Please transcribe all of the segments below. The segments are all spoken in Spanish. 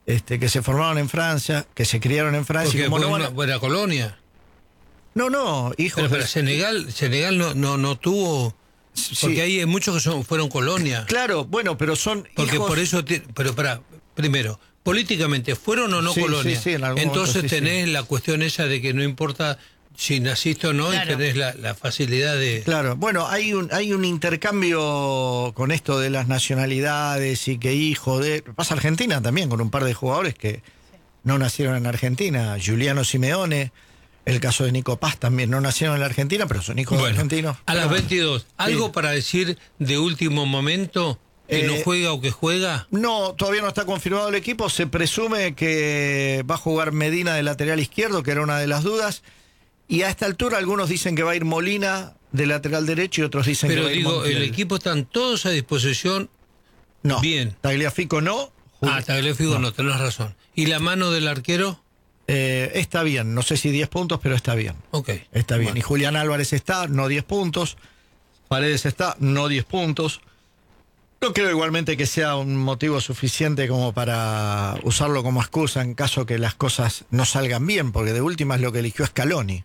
que se formaron en Francia, que se criaron en Francia. Porque Como fue no una van a... buena colonia. No, hijos. Pero Senegal no tuvo... Porque Sí. hay muchos que fueron colonia. Claro, bueno, pero son Porque hijos... por eso... Pero primero, políticamente, ¿fueron o no Sí, colonia? sí, en algún Entonces momento, sí, tenés la cuestión esa de que no importa si naciste o no, Claro. y tenés la facilidad de... Claro, bueno, hay un intercambio con esto de las nacionalidades y que hijo de... Pasa Argentina también, con un par de jugadores que no nacieron en Argentina. Giuliano Simeone, el caso de Nico Paz también, no nacieron en la Argentina, pero son hijos de Bueno, argentinos. a las 22, ¿algo Sí. para decir de último momento? ¿Que no juega o que juega? No, todavía no está confirmado el equipo. Se presume que va a jugar Medina de lateral izquierdo, que era una de las dudas. Y a esta altura algunos dicen que va a ir Molina de lateral derecho y otros dicen que Pero va a ir digo, Montiel. el equipo están todos a disposición. No, bien. Tagliafico no. Tagliafico no, tenés razón. ¿Y la mano del arquero? Está bien, no sé si 10 puntos, pero está bien. Ok. Está bien. Bueno. Y Julián Álvarez está, no 10 puntos. Paredes está, no 10 puntos. No creo igualmente que sea un motivo suficiente como para usarlo como excusa en caso que las cosas no salgan bien, porque de última es lo que eligió Scaloni.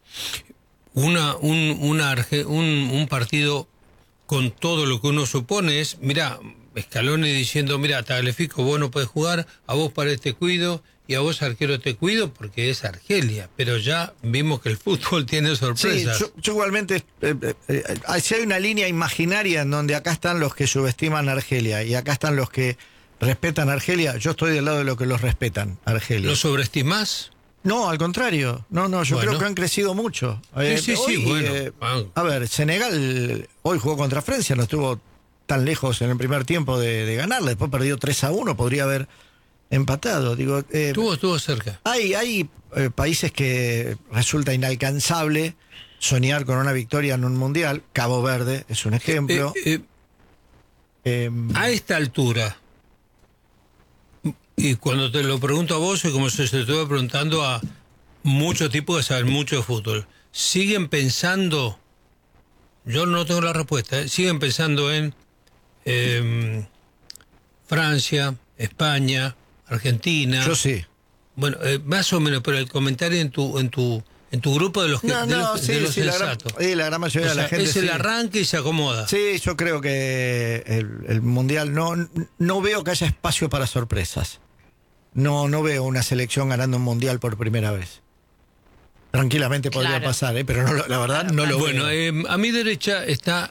Un partido con todo lo que uno supone es, mira, Scaloni diciendo, mira, Tagliafico, vos no podés jugar, a vos Paredes te cuido y a vos arquero te cuido porque es Argelia, pero ya vimos que el fútbol tiene sorpresas. Sí, yo igualmente, si hay una línea imaginaria en donde acá están los que subestiman a Argelia y acá están los que respetan a Argelia, yo estoy del lado de los que los respetan a Argelia. ¿Lo sobreestimás? No, al contrario. No, yo Bueno. creo que han crecido mucho. Sí, Hoy, bueno. a ver, Senegal hoy jugó contra Francia, no estuvo tan lejos en el primer tiempo de ganarle, después perdió 3-1, podría haber empatado. Digo, Estuvo cerca. hay países que resulta inalcanzable soñar con una victoria en un mundial. Cabo Verde es un ejemplo. A esta altura, y cuando te lo pregunto a vos, es como si se lo estuviera preguntando a muchos tipos que saben mucho de fútbol, ¿siguen pensando, yo no tengo la respuesta, siguen pensando en Francia, España, Argentina? Yo sí. Bueno, más o menos, pero el comentario en tu grupo de los que de los sensatos. La gran mayoría O de la sea, gente. es el sí. arranque y se acomoda. Sí, yo creo que el mundial no veo que haya espacio para sorpresas. No veo una selección ganando un mundial por primera vez. Tranquilamente podría Claro. pasar, pero no, la verdad no lo Bueno, veo. a mi derecha está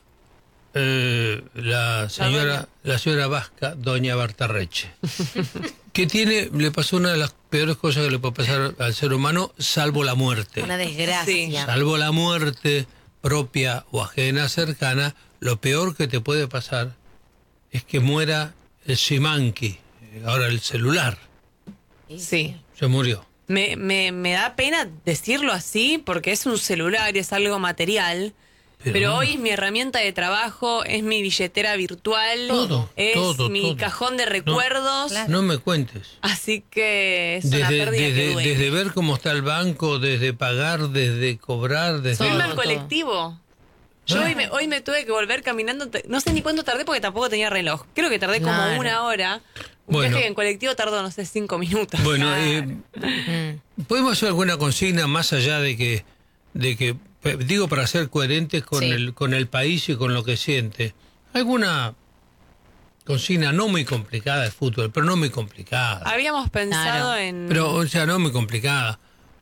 la señora vasca, doña Bartarreche, que le pasó una de las peores cosas que le puede pasar al ser humano, salvo la muerte. Una desgracia. Salvo la muerte propia o ajena, cercana, lo peor que te puede pasar es que muera el Simanqui, ahora el celular. Sí. Se murió. Me da pena decirlo así porque es un celular y es algo material. Pero hoy es mi herramienta de trabajo, es mi billetera virtual, es mi cajón de recuerdos. No me cuentes. Así que es una pérdida que duele. Desde ver cómo está el banco, desde pagar, desde cobrar, desde... Subirme al todo. colectivo. Yo hoy me tuve que volver caminando, no sé ni cuánto tardé porque tampoco tenía reloj. Creo que tardé como Claro. una hora. Un Bueno. viaje que en colectivo tardó, no sé, 5 minutos. Bueno, ¿podemos hacer alguna consigna más allá de que digo, para ser coherentes con Sí. con el país y con lo que siente? ¿Alguna consigna no muy complicada de fútbol, pero no muy complicada? Habíamos pensado Claro. en... Pero, o sea, no muy complicada.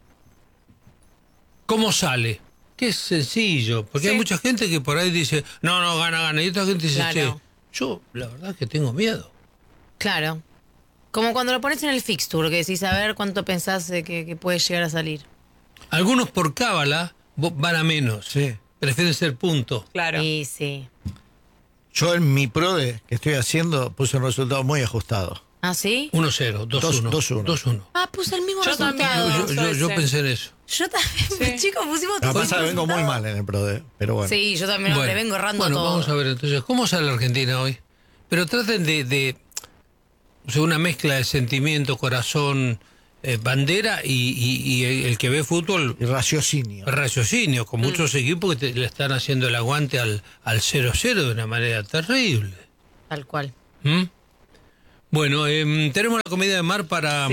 ¿Cómo sale? Que es sencillo, porque hay Sí. mucha gente que por ahí dice, no, gana, y otra gente dice, Claro. che, yo la verdad que tengo miedo. Claro. Como cuando lo pones en el fixture, que decís a ver cuánto pensás que puede llegar a salir. Algunos por cábala van a menos, Sí. prefieren ser punto. Claro. Y sí. Yo en mi PRODE que estoy haciendo puse un resultado muy ajustado. ¿Ah, sí? 1-0, 2-1. 2-1. 2-1. Ah, puse el mismo Yo resultado. también. Yo pensé en eso. Yo también, chicos, pusimos Lo que todo pasa es que vengo muy mal en el PRODE, pero bueno. Sí, yo también le vengo errando bueno, todo. vamos a ver entonces, ¿cómo sale la Argentina hoy? Pero traten de o sea, una mezcla de sentimiento, corazón, bandera y el que ve fútbol, Y raciocinio. raciocinio, con muchos equipos que le están haciendo el aguante al 0-0 de una manera terrible. Tal cual. ¿Mm? Bueno, tenemos la comida de mar para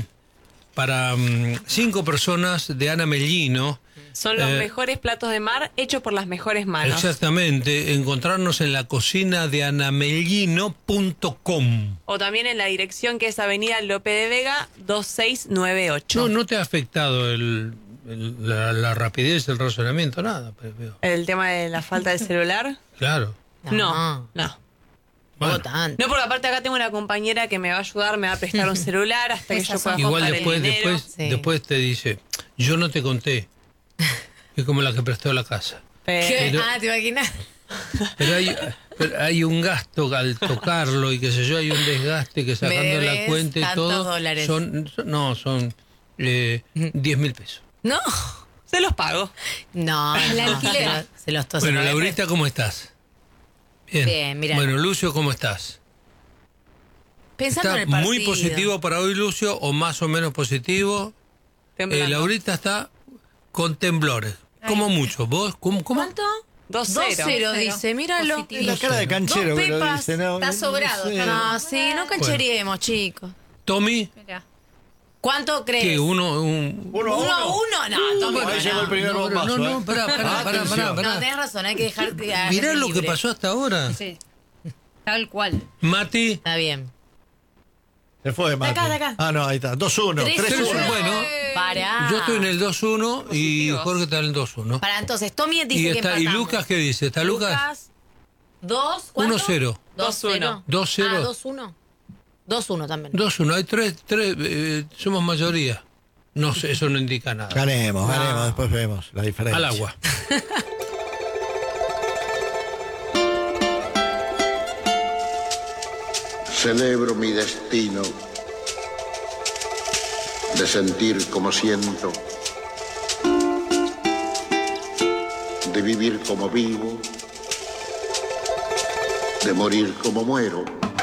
5 personas de Ana Mellino. Son los mejores platos de mar hechos por las mejores manos. Exactamente, encontrarnos en la cocina de anamellino.com. O también en la dirección que es Avenida Lope de Vega 2698. No te ha afectado la rapidez, el razonamiento, nada. Pero... ¿El tema de la falta de celular? Claro. No. Bueno. No, porque aparte acá tengo una compañera que me va a ayudar, me va a prestar un celular hasta que yo pueda igual juntar el dinero. después te dice, yo no te conté. Es como la que prestó la casa. ¿Qué? ¿Te imaginas? Pero hay un gasto al tocarlo y qué sé yo, hay un desgaste que sacando la cuenta y todo. $10. Son 10.000 pesos. No. Se los pago. No, el alquiler. Se los toso. Bueno, Laurita, ¿cómo estás? Bien, mira. Bueno, Lucio, ¿cómo estás? Pensando ¿Está en el partido. muy positivo para hoy, Lucio, o más o menos positivo? Laurita está con temblores, como mucho. ¿Vos? ¿Cómo? ¿Cuánto? 2-0 dice, míralo. La cara de canchero Dos que lo pepas, dice, ¿no? está sobrado. No, sí, no cancheríamos, chicos. ¿Tommy? ¿Cuánto crees? ¿Qué? ¿Uno a uno? No, Tommy, Ahí llegó el primer bombazo. No, pará. No, tenés razón, hay que dejarte. Mirá lo que pasó hasta ahora. Sí. Tal cual. Mati. Está bien. Se fue, Mati. De acá. Ah, no, ahí está. 2-1. 3-1. Bueno, Pará. yo estoy en el 2-1 y Jorge está en el 2-1. Para entonces, Tommy dice Y, que empatamos. ¿Y Lucas qué dice? ¿Está Lucas? 2, ¿cuánto? 1-0. 2-0. 2-0. Ah, 2-1. 2-1 también. 2-1. Hay tres, somos mayoría. No sé, eso no indica nada. Ganemos, después vemos la diferencia. Al agua. Celebro mi destino de sentir como siento, de vivir como vivo, de morir como muero.